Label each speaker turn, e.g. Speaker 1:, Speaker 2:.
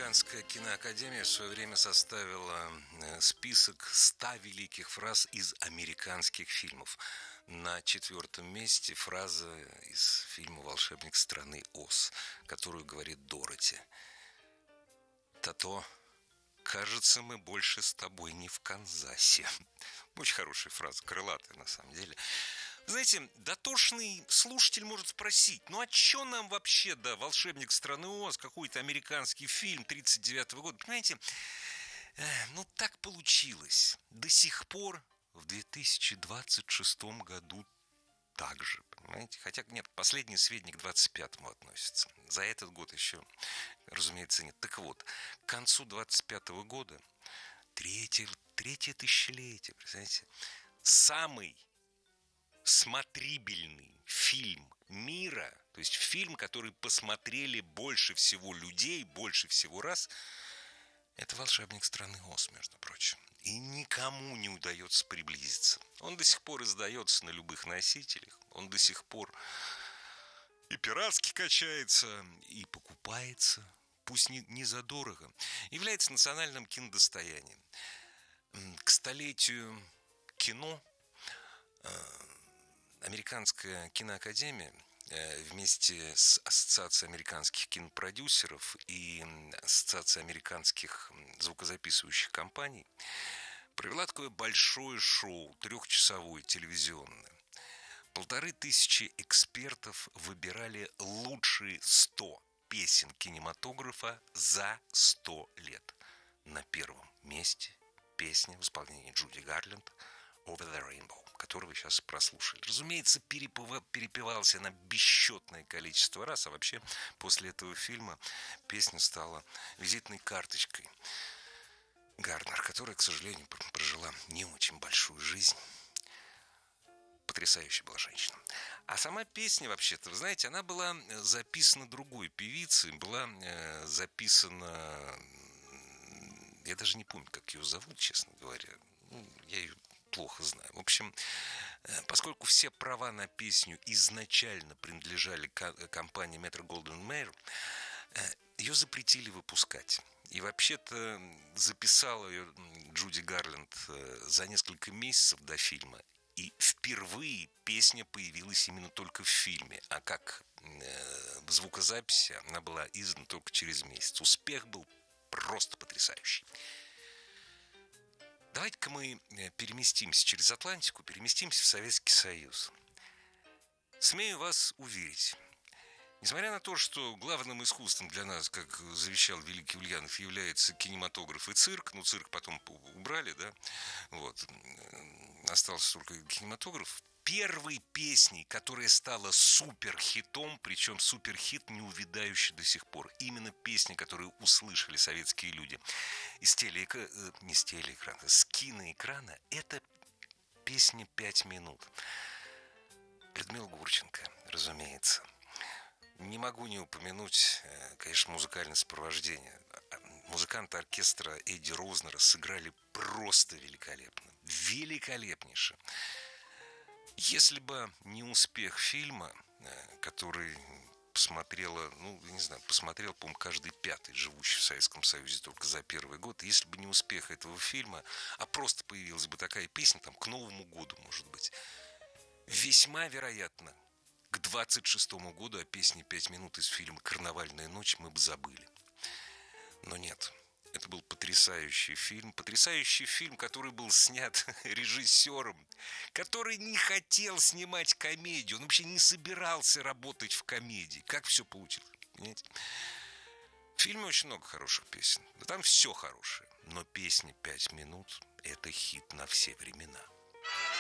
Speaker 1: Американская киноакадемия в свое время составила список 100 великих фраз из американских фильмов. На 4-м месте фраза из фильма «Волшебник страны Оз», которую говорит Дороти. «Тато, кажется, мы больше с тобой не в Канзасе». Очень хорошая фраза, крылатая на самом деле. Знаете, дотошный слушатель может спросить, ну а чё нам вообще, да, «Волшебник страны Оз», какой-то американский фильм 1939 года, понимаете, ну так получилось. До сих пор в 2026 году так же, понимаете, хотя нет, последние сведения к 25-му относятся. За этот год еще, разумеется, нет. Так вот, к концу 25-го года, третье тысячелетие, представляете, самый смотрибельный фильм мира, то есть фильм, который посмотрели больше всего людей, больше всего раз, это «Волшебник страны Оз», между прочим. И никому не удается приблизиться. Он до сих пор издается на любых носителях, он до сих пор и пиратски качается, и покупается, пусть не задорого, является национальным кинодостоянием. К столетию кино Американская киноакадемия вместе с Ассоциацией американских кинопродюсеров и Ассоциацией американских звукозаписывающих компаний провела такое большое шоу, 3-часовое, телевизионное. 1500 экспертов выбирали лучшие 100 песен кинематографа за 100 лет. На первом месте песня в исполнении Джуди Гарленд «Over the Rainbow», который вы сейчас прослушали. Разумеется, перепевалась она бесчетное количество раз, а вообще после этого фильма песня стала визитной карточкой Гарнер, которая, к сожалению, прожила не очень большую жизнь. Потрясающая была женщина. А сама песня, вообще-то, вы знаете, она была записана другой певицей, была записана... Я даже не помню, как ее зовут, честно говоря. Я ее плохо знаю. В общем, поскольку все права на песню изначально принадлежали компании Metro-Goldwyn-Mayer, ее запретили выпускать. И вообще-то записала ее Джуди Гарленд за несколько месяцев до фильма. И впервые песня появилась именно только в фильме. А как в звукозаписи она была издана только через месяц. Успех был просто потрясающий. Давайте-ка мы переместимся через Атлантику, переместимся в Советский Союз. Смею вас уверить, несмотря на то, что главным искусством для нас, как завещал великий Ульянов, является кинематограф и цирк, ну, цирк потом убрали, да, вот, остался только кинематограф, первой песней, которая стала суперхитом, причем суперхит не увядающий до сих пор, именно песня, которую услышали советские люди с киноэкрана, это песня «5 минут». Людмила Гурченко, разумеется. Не могу не упомянуть, конечно, музыкальное сопровождение. Музыканты оркестра Эдди Рознера сыграли просто великолепно. Великолепнейше. Если бы не успех фильма, который посмотрела, я не знаю, посмотрел, по-моему, каждый пятый живущий в Советском Союзе только за первый год. Если бы не успех этого фильма, а просто появилась бы такая песня, там, к Новому году, может быть, весьма вероятно, к 26-му году о песне «5 минут» из фильма «Карнавальная ночь» мы бы забыли. Но нет. Это был потрясающий фильм, который был снят режиссером, который не хотел снимать комедию, он вообще не собирался работать в комедии. Как все получилось, понимаете? В фильме очень много хороших песен, да там все хорошее, но песня «5 минут» — это хит на все времена.